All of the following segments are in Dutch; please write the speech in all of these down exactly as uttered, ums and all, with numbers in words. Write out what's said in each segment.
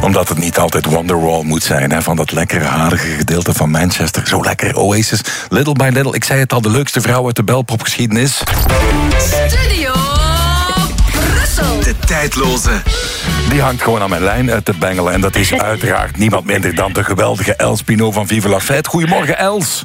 Omdat het niet altijd Wonderwall moet zijn, hè, van dat lekkere, harige gedeelte van Manchester. Zo lekker, Oasis, little by little. Ik zei het al, de leukste vrouw uit de belpopgeschiedenis. Studio Brussel. De tijdloze. Die hangt gewoon aan mijn lijn uit te bengelen. En dat is uiteraard niemand minder dan de geweldige Els Pinault van Vive la Fête. Goedemorgen, Els.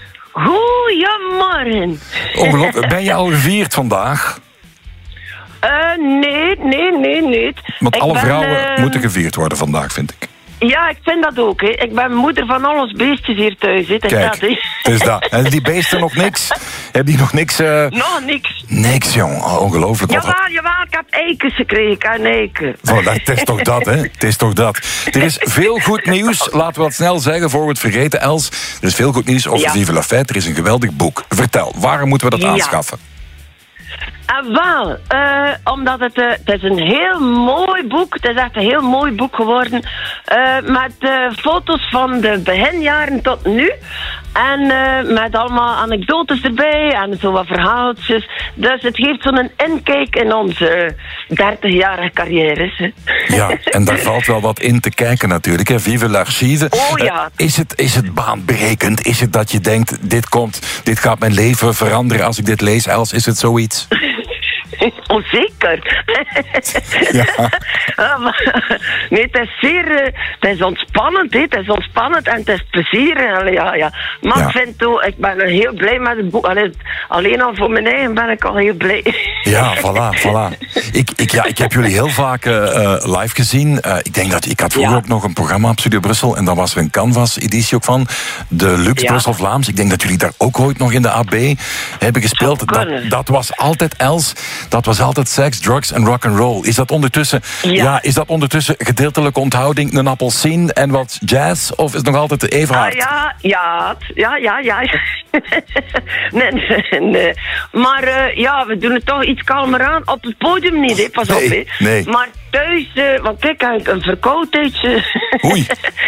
Goedemorgen. Ongelooflijk. Ben je al gevierd vandaag? Uh, nee, nee, nee, nee. Want ik alle ben, vrouwen uh, moeten gevierd worden vandaag, vind ik. Ja, ik vind dat ook. Hè. Ik ben moeder van al ons beestjes hier thuis. Hè. Het is Kijk, dat, hè. het is dat. En die beesten nog niks? Heb die nog niks? Uh... Nog niks. Niks, jong. Oh, ongelooflijk. Jawel, jawel, ik heb eikens gekregen. En eiken. Oh, dat, het is toch dat, hè? Het is toch dat. Er is veel goed nieuws. Laten we dat snel zeggen, voor we het vergeten, Els. Er is veel goed nieuws over Ja. Vive la Fête. Er is een geweldig boek. Vertel, waarom moeten we dat Ja. aanschaffen? En wel, uh, omdat het, uh, het is een heel mooi boek. Het is echt een heel mooi boek geworden. Uh, met uh, foto's van de beginjaren tot nu. En uh, met allemaal anekdotes erbij en zo wat verhaaltjes. Dus het geeft zo'n inkijk in onze dertigjarige carrières. Hè. Ja, en daar valt wel wat in te kijken natuurlijk. Hè. Vive l'Archive. Oh ja. Uh, is, het, is het baanbrekend? Is het dat je denkt, dit komt, dit gaat mijn leven veranderen als ik dit lees? Els, is het zoiets? Onzeker. Ja. Nee, het is zeer... uh, Het is ontspannend, hè. Het is ontspannend en het is plezier. Allee, ja, ja. Maar Ja. ik vind ook... Ik ben heel blij met het boek. Allee, alleen al voor mijn eigen ben ik al heel blij. Ja, voilà, voilà. Ik, ik, ja, ik heb jullie heel vaak uh, live gezien. Uh, ik denk dat ik had vroeger Ja. ook nog een programma op Studio Brussel. En dan was er een Canvas-editie ook van. De Lux Ja. Brussel Vlaams. Ik denk dat jullie daar ook ooit nog in de A B hebben gespeeld. Zou kunnen. Dat, dat was altijd, Els, dat was altijd seks, drugs en rock'n'roll. Is dat ondertussen, ja. Ja. is dat ondertussen gedeeltelijke onthouding, een appelsien en wat jazz? Of is het nog altijd even Ah, hard? ja, ja, ja, ja, ja. nee, nee, nee. Maar uh, ja, we doen het toch iets kalmer aan. Op het podium niet, hè. Pas Nee, op, hè. nee. Maar thuis, uh, want kijk, ik heb een verkoudheidje. Oei.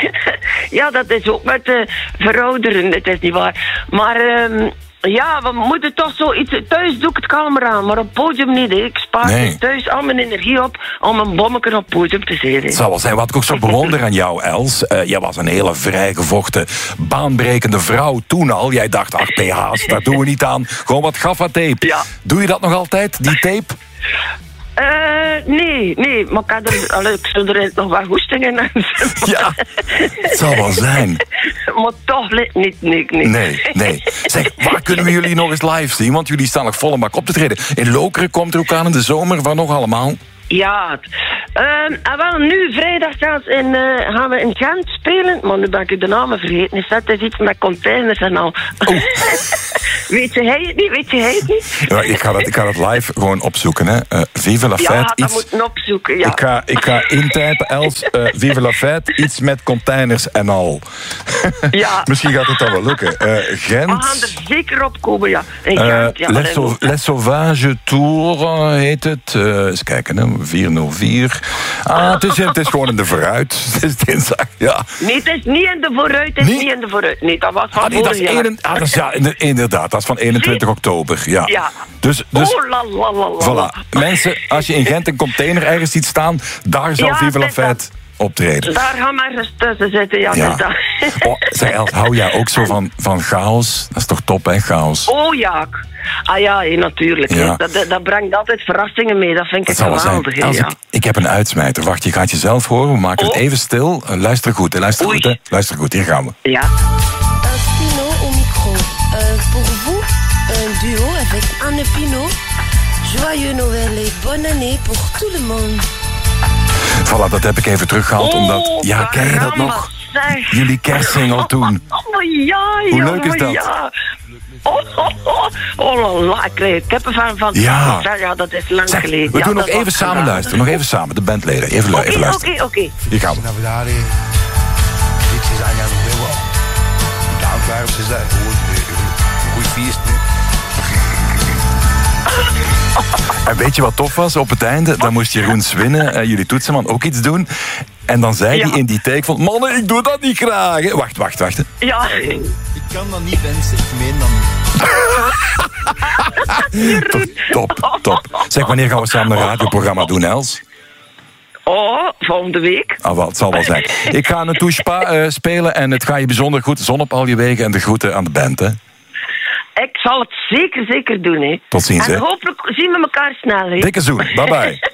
Ja, dat is ook met uh, verouderen, het is niet waar. Maar... Um, ja, we moeten toch zoiets... Thuis doe ik het kalmer aan, maar op het podium niet. Hè. Ik spaar Nee. dus thuis al mijn energie op om een bommetje op het podium te zetten. Het zal wel zijn. Wat ik ook zo bewonder aan jou, Els. Uh, jij was een hele vrijgevochten, baanbrekende vrouw toen al. Jij dacht, ach, P H's, daar doen we niet aan. Gewoon wat gaffa-tape. Ja. Doe je dat nog altijd, die tape? Uh, nee, nee, maar ik, had er, allee, ik zou er nog wat goestingen in. Ja, het zal wel zijn. Maar toch li- niet, nee, nee. Nee, nee. Zeg, waar kunnen we jullie nog eens live zien? Want jullie staan nog volle bak op te treden. In Lokeren komt er ook aan in de zomer, van nog allemaal. Ja, um, en wel nu vrijdag zelfs in, uh, gaan we in Gent spelen, maar nu ben ik de namen vergeten. Is dat is iets met containers en al. Oh. Weet je hij het niet? Weet je hij het niet? Ja, ik, ga dat, ik ga dat live gewoon opzoeken. Hè. Uh, Vive la Fête. Ja, dat iets... moet je opzoeken, ja. Ik ga, ik ga intypen, Els, uh, Vive la Fête, iets met containers en al. Ja. Misschien gaat het dan wel lukken. Uh, Gent. We gaan er zeker op komen, ja. In Uh, Gent, ja. Les, Sau- Les Sauvages Tour uh, heet het. Uh, eens kijken, hè. vier nul vier. Ah, het is, het is gewoon in de vooruit. Het is dinsdag, ja. Nee, het is niet in de vooruit, het is Niet? niet in de vooruit. Nee, dat was van Ah, nee, dat is, vorig jaar. een, ah, dat is ja, in- inderdaad, dat is van eenentwintig oktober. Ja. Ja. Dus, dus Oh, la, la, la, la. voilà. Mensen, als je in Gent een container ergens ziet staan, daar zal Ja, Vive la het is dat. Fête optreden. Daar gaan we ergens tussen zitten, ja. Ja. Dus dat. Oh, zeg Els, hou jij ook zo van, van chaos? Dat is toch top, hè, chaos? Oh ja. Ah ja, hé, natuurlijk. Ja. Hè. Dat, dat, dat brengt altijd verrassingen mee. Dat vind Dat ik zal wel zijn. geweldig. hè, Els, ja. ik, ik heb een uitsmijter. Wacht, je gaat jezelf horen. We maken het Oh. even stil. Uh, luister goed, hè. Luister Oei. goed, hè. Luister goed, hier gaan we. Ja. Un Pinot au micro. Euh, pour vous, un duo avec Anne Pinot. Joyeux Noël et bonne année pour tout le monde. Voilà, dat heb ik even teruggehaald, Oh, omdat... Ja, ken je dat caramba, nog? zeg. Jullie kerstsingle toen. Oh, maar ja, Hoe ja, leuk is maar dat? Ja. Oh, oh, oh, oh, la, ik krijg kippenvel van. Ja. Zeg, ja, dat is lang Zeg, geleden. we ja, doen nog dat even was samen gedaan. luisteren. Nog even samen, de bandleden. Even, lu- Oké, even luisteren. oké, oké. Hier gaan we. Navidade, ditjes aan jou heel wat. Koud waren ze daar. Goeie feest, hè. En weet je wat tof was? Op het einde, dan moest Jeroen Swinnen, uh, jullie toetsenman, ook iets doen. En dan zei Ja. hij in die take van... Mannen, ik doe dat niet graag. Hè. Wacht, wacht, wacht. Hè. Ja. Ik kan dat niet wensen, ik meen dat niet. Top, top, top. Zeg, wanneer gaan we samen een radioprogramma doen, Els? Oh, volgende week. Ah, wel, het zal wel zijn. Ik ga een touche pas uh, spelen en het gaat je bijzonder goed. Zon op al je wegen en de groeten aan de band, hè. Ik zal het zeker, zeker doen, hè. Tot ziens, hè. En hopelijk zien we elkaar snel, hè. Dikke zoen. Bye bye.